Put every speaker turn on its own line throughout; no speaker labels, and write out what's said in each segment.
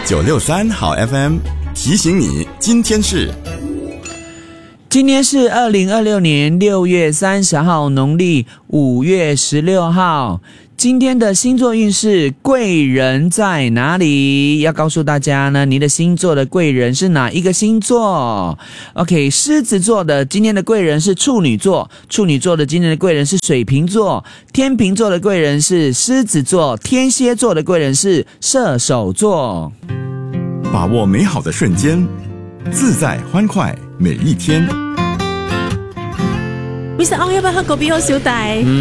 963好 FM 提醒你，今天是
2026年6月30号，农历5月16号。今天的星座运势，贵人在哪里？要告诉大家呢，你的星座的贵人是哪一个星座 ？OK， 狮子座的今天的贵人是处女座，处女座的今天的贵人是水瓶座，天秤座的贵人是狮子座，天蝎座的贵人是射手座。
把握美好的瞬间，自在欢快每一天。
Mr. Ong 要不要喝果啤或小弟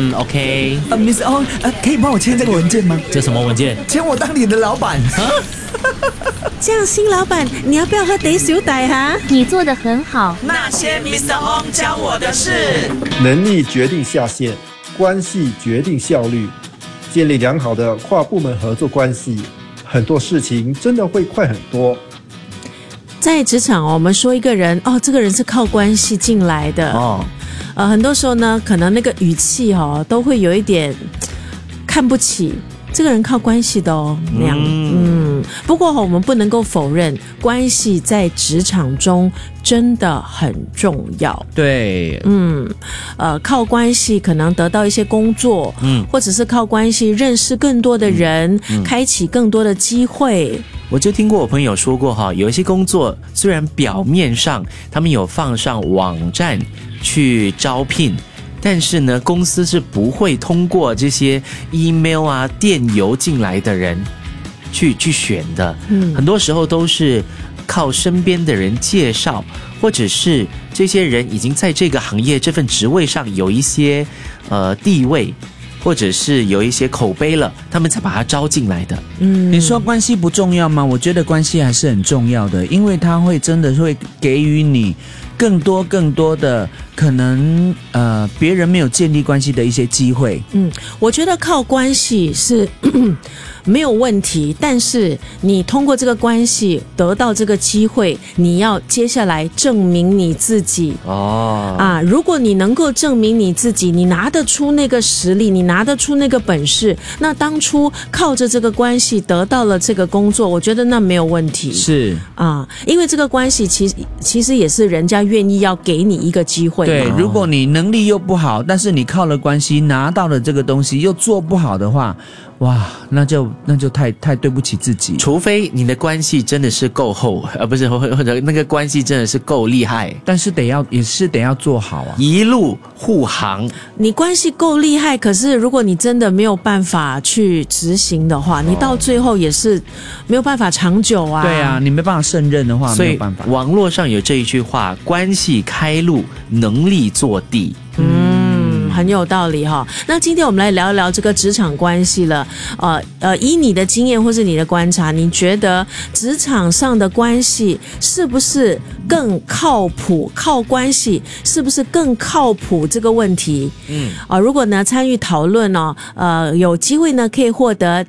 ？OK。
Mr. Ong，可以帮我签这个文件吗？
这什么文件？
签我当你的老板。
这样，新老板，你要不要喝茶小弟哈？
你做得很好。
那些 Mr. Ong 教我的事。
能力决定下限，关系决定效率。建立良好的跨部门合作关系，很多事情真的会快很多。
在职场我们说一个人这个人是靠关系进来的很多时候呢，可能那个语气都会有一点看不起这个人靠关系的那样。不过我们不能够否认，关系在职场中真的很重要。
对，
靠关系可能得到一些工作，或者是靠关系认识更多的人，开启更多的机会。
我就听过我朋友说过有一些工作虽然表面上他们有放上网站去招聘，但是呢，公司是不会通过这些 email 啊、电邮进来的人去选的。很多时候都是靠身边的人介绍，或者是这些人已经在这个行业这份职位上有一些地位，或者是有一些口碑了，他们才把他招进来的。
你说关系不重要吗？我觉得关系还是很重要的，因为它会真的会给予你更多的可能别人没有建立关系的一些机会。
我觉得靠关系是没有问题，但是你通过这个关系得到这个机会，你要接下来证明你自己如果你能够证明你自己，你拿得出那个实力，你拿得出那个本事，那当初靠着这个关系得到了这个工作，我觉得那没有问题。
是
因为这个关系其实也是人家愿意要给你一个机会。
对，如果你能力又不好，但是你靠了关系拿到了这个东西又做不好的话，哇，那就太对不起自己。
除非你的关系真的是够厚，不是，或者那个关系真的是够厉害，
但是得要做好
一路护航。
你关系够厉害，可是如果你真的没有办法去执行的话，你到最后也是没有办法长久啊。
对啊，你没办法胜任的话，没有办法。
网络上有这一句话：关系开路，能力坐地。
很有道理那今天我们来聊一聊这个职场关系了。以你的经验或是你的观察，你觉得职场上的关系是不是更靠谱？靠关系是不是更靠谱这个问题？如果呢参与讨论有机会呢可以获得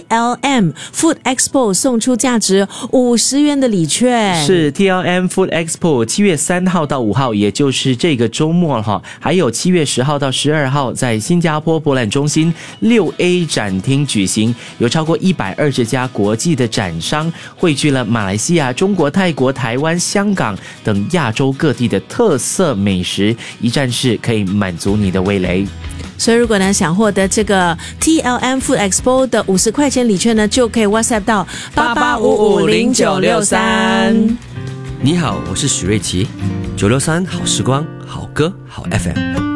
TLM Food Expo 送出价值50元的礼券。
是 TLM Food Expo 7月3号到5号，也就是这个周末还有7月10号到12号在新加坡博览中心 6A 展厅举行，有超过120家国际的展商汇聚了马来西亚、中国、泰国、台湾、香港等亚洲各地的特色美食，一站式可以满足你的味蕾。
所以如果呢想获得这个 TLM Food Expo 的50块钱礼券呢，就可以 WhatsApp 到88550963。
你好，我是许瑞琪，963好时光，好歌好 FM。